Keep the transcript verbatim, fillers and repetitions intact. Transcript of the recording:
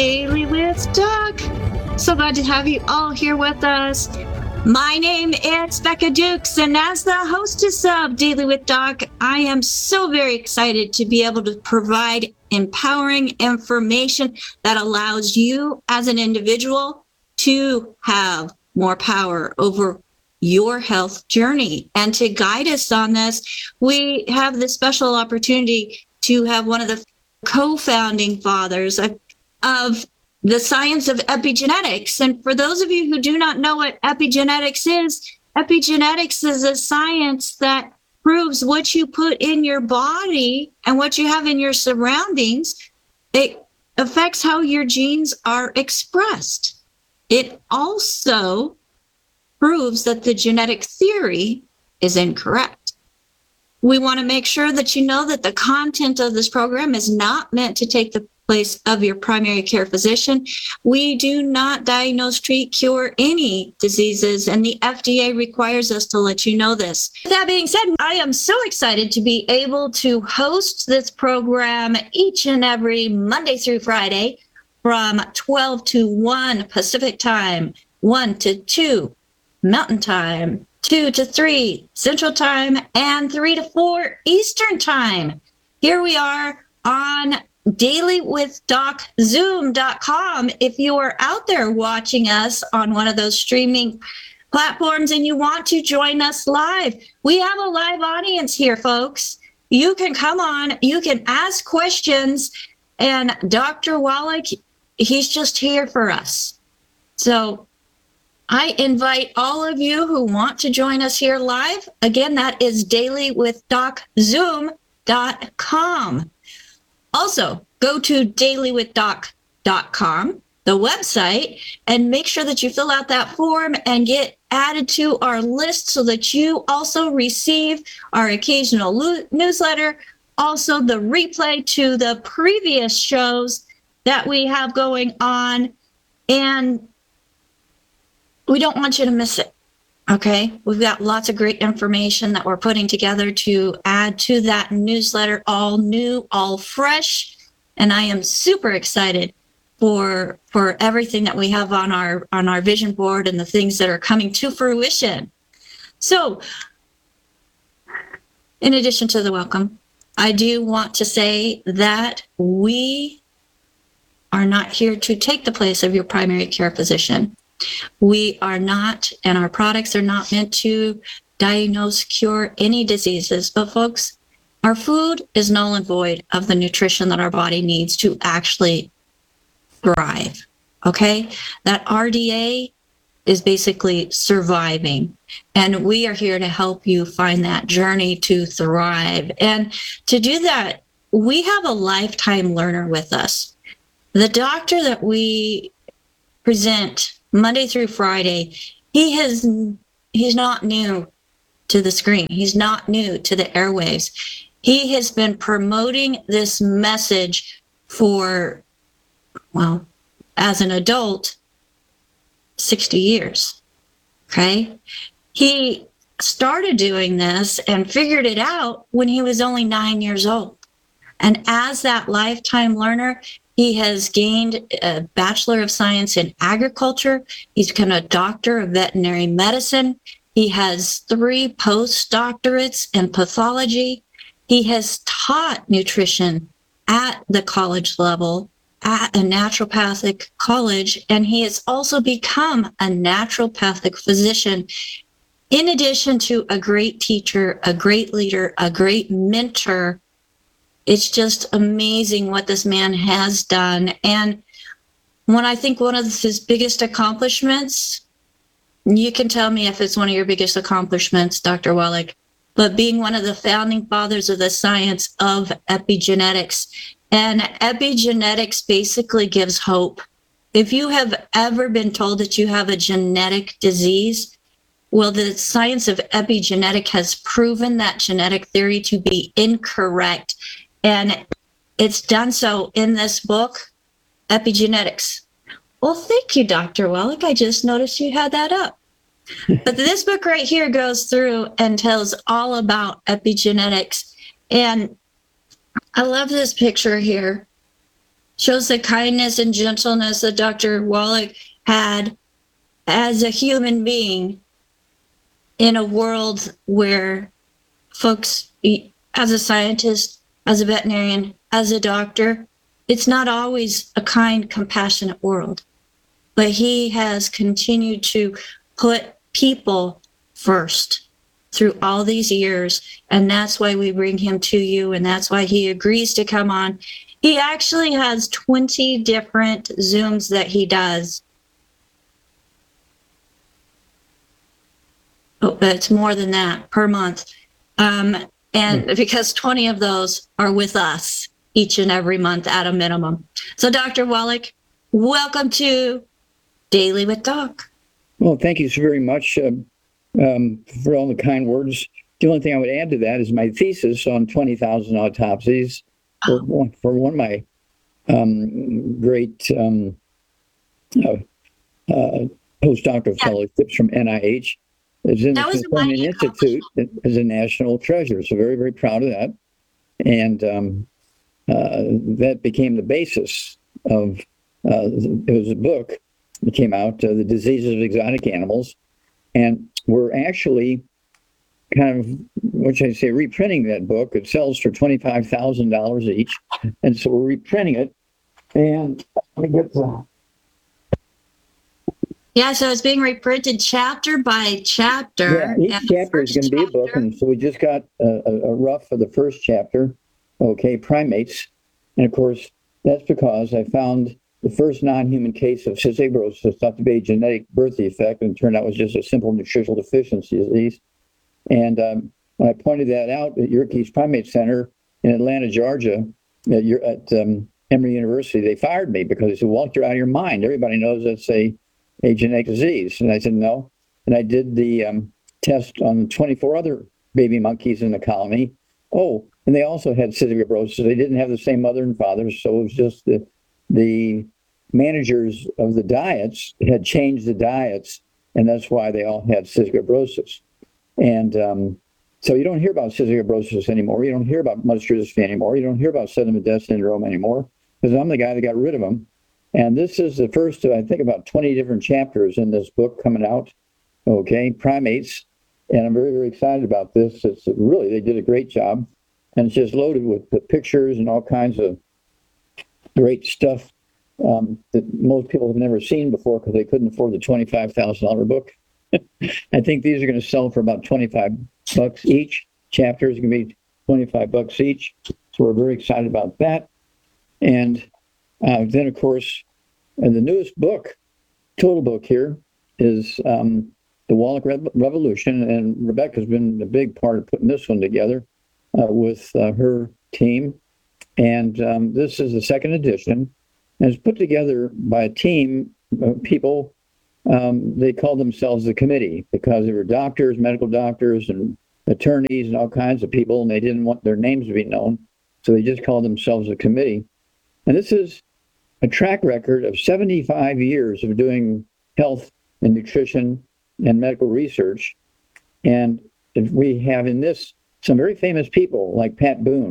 Daily with Doc. So glad to have you all here with us. My name is Becca Dukes, and as the hostess of Daily with Doc, I am so very excited to be able to provide empowering information that allows you as an individual to have more power over your health journey. And to guide us on this, we have the special opportunity to have one of the co-founding fathers of, of the science of epigenetics. And for those of you who do not know what epigenetics is, epigenetics is a science that proves what you put in your body and what you have in your surroundings. It affects how your genes are expressed. It also proves that the genetic theory is incorrect. We want to make sure that you know that the content of this program is not meant to take the place of your primary care physician. We do not diagnose, treat, cure any diseases, and the F D A requires us to let you know this. With that being said, I am so excited to be able to host this program each and every Monday through Friday from twelve to one Pacific time, one to two Mountain Time, two to three Central Time, and three to four Eastern Time. Here we are on daily with doc zoom dot com. If you are out there watching us on one of those streaming platforms and you want to join us live, we have a live audience here, folks. You can come on, you can ask questions, and Doctor Wallach, he's just here for us. So I invite all of you who want to join us here live. Again, that is daily with doc zoom dot com. Also, go to daily with doc dot com, the website, and make sure that you fill out that form and get added to our list so that you also receive our occasional lo- newsletter, also the replay to the previous shows that we have going on. And we don't want you to miss it, okay? We've got lots of great information that we're putting together to add to that newsletter, all new, all fresh. And I am super excited for for everything that we have on our on our vision board and the things that are coming to fruition. So, in addition to the welcome, I do want to say that we are not here to take the place of your primary care physician. We are not, and our products are not meant to diagnose, cure any diseases. But folks, our food is null and void of the nutrition that our body needs to actually thrive, okay? That R D A is basically surviving. And we are here to help you find that journey to thrive. And to do that, we have a lifetime learner with us. The doctor that we present Monday through Friday, he has, he's not new to the screen. He's not new to the airwaves. He has been promoting this message for, well, as an adult, sixty years, okay? He started doing this and figured it out when he was only nine years old. And as that lifetime learner, he has gained a Bachelor of Science in Agriculture. He's become a doctor of veterinary medicine. He has three postdoctorates in pathology. He has taught nutrition at the college level, at a naturopathic college, and he has also become a naturopathic physician, in addition to a great teacher, a great leader, a great mentor. It's just amazing what this man has done. And when I think one of his biggest accomplishments, you can tell me if it's one of your biggest accomplishments, Doctor Wallach, but being one of the founding fathers of the science of epigenetics. And epigenetics basically gives hope. If you have ever been told that you have a genetic disease, well, the science of epigenetic has proven that genetic theory to be incorrect. And it's done so in this book, Epigenetics. Well, thank you, Doctor Wallach. I just noticed you had that up. But this book right here goes through and tells all about epigenetics. And I love this picture here. shows the kindness and gentleness that Doctor Wallach had as a human being in a world where folks, as a scientist, as a veterinarian, as a doctor, it's not always a kind, compassionate world. But he has continued to put people first through all these years. And that's why we bring him to you. And that's why he agrees to come on. He actually has twenty different Zooms that he does. Oh, but it's more than that per month. Um, and mm. because twenty of those are with us each and every month at a minimum. So Doctor Wallach, welcome to Daily with Doc. Well, thank you so very much uh, um, for all the kind words. The only thing I would add to that is my thesis on twenty thousand autopsies for, oh. one, for one of my um, great um, uh, uh, postdoctoral yeah. fellowships from N I H. It's in that the Smithsonian Institute as a national treasure. So very, very proud of that. And um, uh, that became the basis of, uh, it was a book that came out, uh, The Diseases of Exotic Animals. And we're actually kind of, what should I say, reprinting that book. It sells for twenty-five thousand dollars each. And so we're reprinting it. And let me get the... Yeah, so it's being reprinted chapter by chapter. Yeah, each chapter is going to be a book, and so we just got a, a rough of the first chapter, okay, primates. And of course, that's because I found the first non-human case of cystic fibrosis thought to be a genetic birth defect, and it turned out it was just a simple nutritional deficiency disease. And um, when I pointed that out at Yerkes Primate Center in Atlanta, Georgia, at, at um, Emory University, they fired me because they said, Walt, you're out of your mind. Everybody knows that's a a genetic disease. And I said, no. And I did the um, test on twenty-four other baby monkeys in the colony. Oh, and they also had cystic fibrosis. They didn't have the same mother and father. So it was just the, the managers of the diets had changed the diets. And that's why they all had cystic fibrosis. And um, so you don't hear about cystic fibrosis anymore. You don't hear about muscular dystrophy anymore. You don't hear about Sedimentary syndrome anymore, because I'm the guy that got rid of them. And this is the first of, I think, about twenty different chapters in this book coming out, okay, primates. And I'm very, very excited about this. It's really, they did a great job. And it's just loaded with the pictures and all kinds of great stuff um, that most people have never seen before because they couldn't afford the twenty-five thousand dollars book. I think these are going to sell for about twenty-five bucks each. Chapter is going to be twenty-five bucks each. So we're very excited about that. And Uh, then, of course, uh, the newest book, total book here, is um, The Wallach Re- Revolution. And Rebecca's been a big part of putting this one together uh, with uh, her team. And um, this is the second edition. And it's put together by a team of people. Um, they called themselves the committee because they were doctors, medical doctors, and attorneys, and all kinds of people. And they didn't want their names to be known. So they just called themselves a committee. And this is a track record of seventy-five years of doing health and nutrition and medical research. And we have in this some very famous people like Pat Boone,